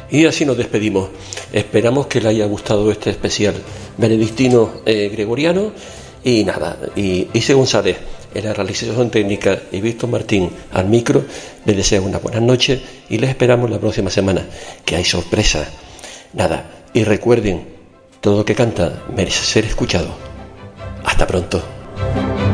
Y así nos despedimos. Esperamos que le haya gustado este especial benedictino gregoriano. Y nada, y Ise González en la realización técnica y Víctor Martín al micro, les deseo una buena noche y les esperamos la próxima semana, que hay sorpresa. Nada, y recuerden, todo lo que canta merece ser escuchado. Hasta pronto.